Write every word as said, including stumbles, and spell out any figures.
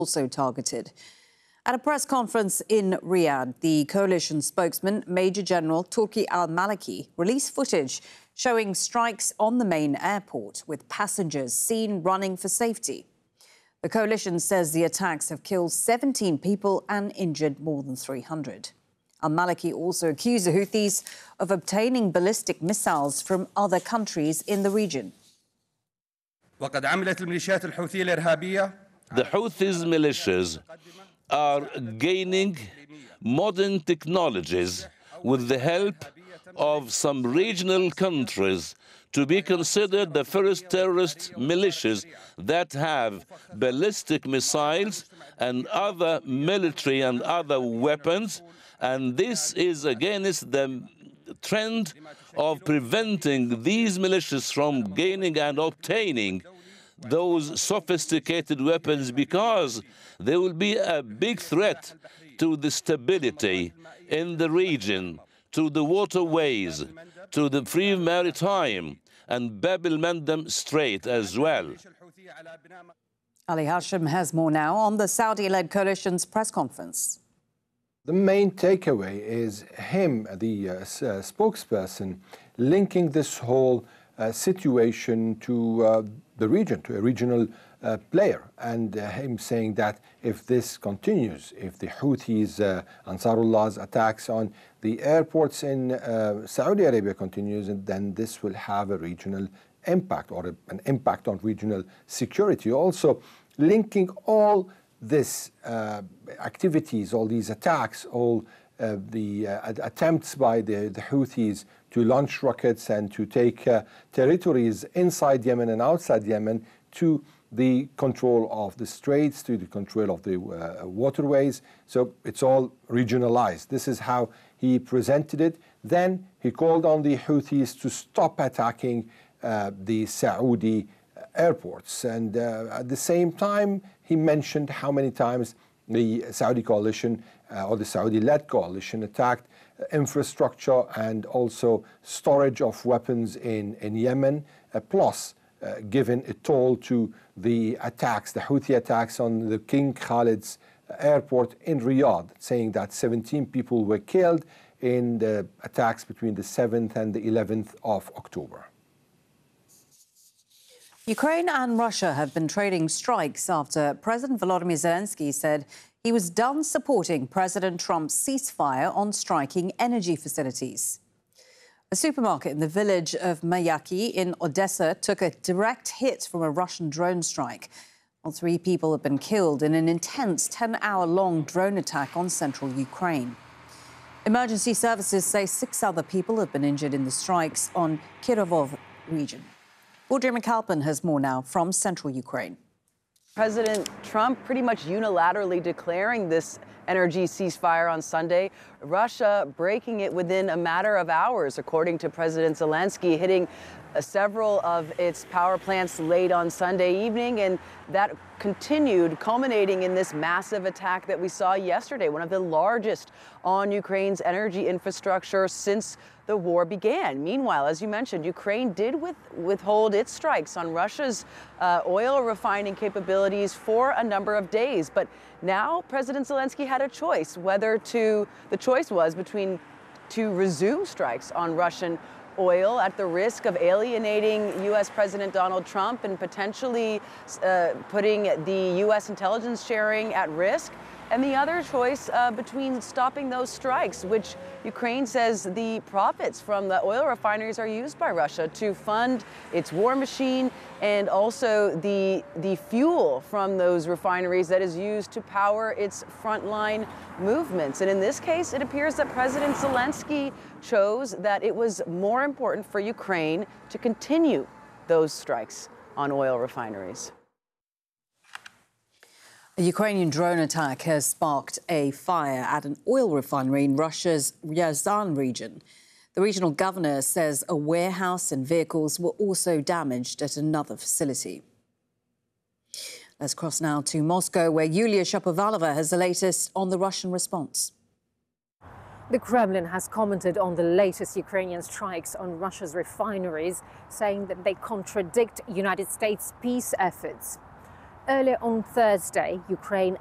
also targeted. At a press conference in Riyadh, the coalition spokesman, Major General Turki al-Maliki, released footage showing strikes on the main airport, with passengers seen running for safety. The coalition says the attacks have killed seventeen people and injured more than three hundred. Al-Maliki also accused the Houthis of obtaining ballistic missiles from other countries in the region. The Houthis militias are gaining modern technologies with the help of some regional countries to be considered the first terrorist militias that have ballistic missiles and other military and other weapons. And this is against the trend of preventing these militias from gaining and obtaining those sophisticated weapons, because there will be a big threat to the stability in the region, to the waterways, to the free maritime, and Bab el-Mandeb Strait as well. Ali Hashim has more now on the Saudi-led coalition's press conference. The main takeaway is him, the uh, spokesperson, linking this whole uh, situation to uh, the region, to a regional uh, player, and uh, him saying that if this continues, if the Houthis, uh, Ansarullah's attacks on the airports in uh, Saudi Arabia continues, then this will have a regional impact, or a, an impact on regional security. Also linking all this uh, activities, all these attacks, all uh, the uh, attempts by the, the Houthis to launch rockets and to take uh, territories inside Yemen and outside Yemen, to the control of the straits, to the control of the uh, waterways. So it's all regionalized. This is how he presented it. Then he called on the Houthis to stop attacking uh, the Saudi airports. And uh, at the same time, he mentioned how many times the Saudi coalition uh, or the Saudi-led coalition attacked uh, infrastructure and also storage of weapons in, in Yemen, uh, plus uh, given a toll to the attacks, the Houthi attacks on the King Khalid's airport in Riyadh, saying that seventeen people were killed in the attacks between the seventh and the eleventh of October. Ukraine and Russia have been trading strikes after President Volodymyr Zelensky said he was done supporting President Trump's ceasefire on striking energy facilities. A supermarket in the village of Mayaki in Odessa took a direct hit from a Russian drone strike. Well, three people have been killed in an intense ten-hour-long drone attack on central Ukraine. Emergency services say six other people have been injured in the strikes on Kirovov region. Audrey McAlpin has more now from central Ukraine. President Trump pretty much unilaterally declaring this energy ceasefire on Sunday. Russia breaking it within a matter of hours, according to President Zelensky, hitting uh, several of its power plants late on Sunday evening. And that continued, culminating in this massive attack that we saw yesterday, one of the largest on Ukraine's energy infrastructure since the war began. Meanwhile, as you mentioned, Ukraine did with, withhold its strikes on Russia's uh, oil refining capabilities for a number of days. But now President Zelensky had a choice, whether to, the choice was between to resume strikes on Russian oil at the risk of alienating U S President Donald Trump and potentially uh, putting the U S intelligence sharing at risk, and the other choice uh, between stopping those strikes, which Ukraine says the profits from the oil refineries are used by Russia to fund its war machine, and also the, the fuel from those refineries that is used to power its frontline movements. And in this case, it appears that President Zelensky chose that it was more important for Ukraine to continue those strikes on oil refineries. A Ukrainian drone attack has sparked a fire at an oil refinery in Russia's Ryazan region. The regional governor says a warehouse and vehicles were also damaged at another facility. Let's cross now to Moscow, where Yulia Shapovalova has the latest on the Russian response. The Kremlin has commented on the latest Ukrainian strikes on Russia's refineries, saying that they contradict United States peace efforts. Earlier on Thursday, Ukraine